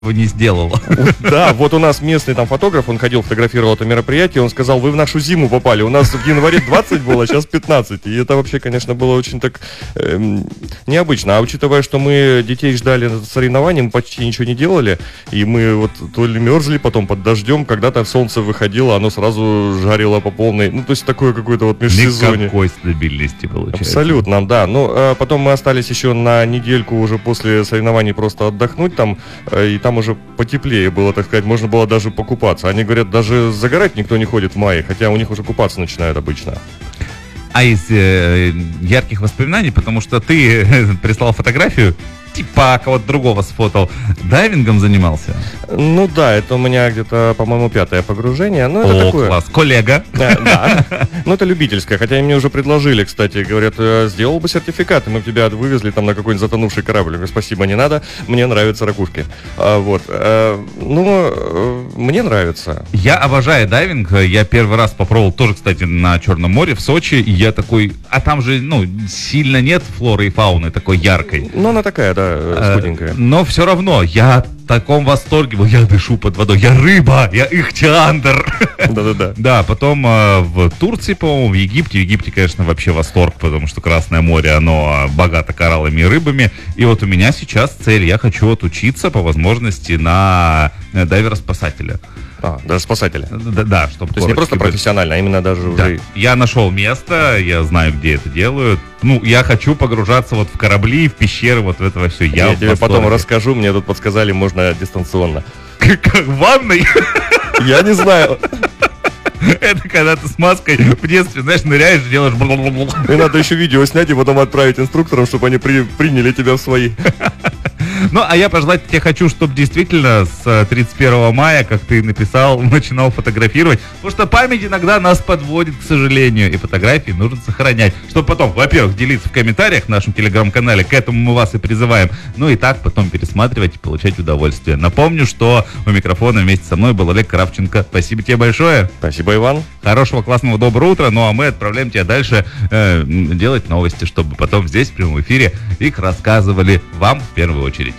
не сделал. Да, вот у нас местный там фотограф, он ходил, фотографировал это мероприятие, он сказал, вы в нашу зиму попали, у нас в январе 20 было, а сейчас 15. И это вообще, конечно, было очень так необычно. А учитывая, что мы детей ждали на соревновании, мы почти ничего не делали, и мы вот то ли мерзли потом под дождем, когда-то солнце выходило, оно сразу жарило по полной, ну, то есть такое какое-то вот межсезонье. Никакой стабильности получается. Абсолютно, да. Ну, потом мы остались еще на недельку уже после соревнований просто отдохнуть там, и там уже потеплее было, так сказать, можно было даже покупаться. Они говорят, даже загорать никто не ходит в мае, хотя у них уже купаться начинают обычно. А из ярких воспоминаний, потому что ты прислал фотографию, типа кого-то другого сфотал, дайвингом занимался? Ну да, это у меня где-то, по-моему, 5-е погружение. Ну, это такое. Класс, коллега. Да. Ну, это любительское, хотя мне уже предложили, кстати, говорят, сделал бы сертификат, и мы тебя вывезли там на какой-нибудь затонувший корабль. Я говорю, спасибо, не надо, мне нравятся ракушки. Вот. Ну, мне нравится. Я обожаю дайвинг, я первый раз попробовал тоже, кстати, на Черном море, в Сочи, и я такой, а там же, ну, сильно нет флоры и фауны такой яркой. Ну, она такая, да, скуденькая. Но все равно, я в таком восторге был, я дышу под водой, я рыба, я ихтиандр. Да-да-да. Да, потом в Турции, по-моему, в Египте, конечно, вообще восторг, потому что Красное море, оно богато кораллами и рыбами. И вот у меня сейчас цель, я хочу отучиться по возможности на дайвера-спасателя. Даже спасателя. Да, чтобы. То есть не просто профессионально, а именно даже да. уже. Я нашел место, я знаю, где это делают. Ну, я хочу погружаться вот в корабли, в пещеры, вот в это все. Я тебе потом расскажу, мне тут подсказали, можно дистанционно. Как в ванной? Я не знаю. Это когда ты с маской в детстве, знаешь, ныряешь, делаешь и надо еще видео снять и потом отправить инструкторам, чтобы они приняли тебя в свои. Ну, а я пожелать тебе хочу, чтобы действительно с 31 мая, как ты написал, начинал фотографировать. Потому что память иногда нас подводит, к сожалению, и фотографии нужно сохранять. Чтобы потом, во-первых, делиться в комментариях в нашем телеграм-канале, к этому мы вас и призываем. Ну и так потом пересматривать и получать удовольствие. Напомню, что у микрофона вместе со мной был Олег Кравченко. Спасибо тебе большое. Спасибо, Иван. Хорошего, классного, доброго утра. Ну а мы отправляем тебя дальше делать новости, чтобы потом здесь в прямом эфире их рассказывали вам в первую очередь.